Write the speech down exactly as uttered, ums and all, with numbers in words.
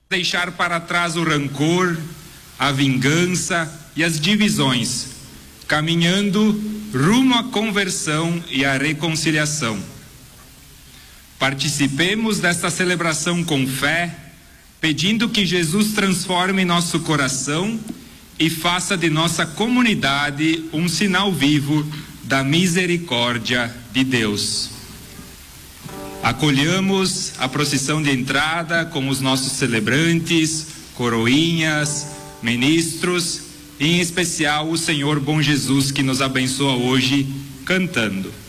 deixar para trás o rancor, a vingança e as divisões, caminhando rumo à conversão e à reconciliação. Participemos desta celebração com fé, pedindo que Jesus transforme nosso coração e faça de nossa comunidade um sinal vivo da misericórdia de Deus. Acolhamos a procissão de entrada com os nossos celebrantes, coroinhas, ministros, e em especial o Senhor Bom Jesus, que nos abençoa hoje cantando.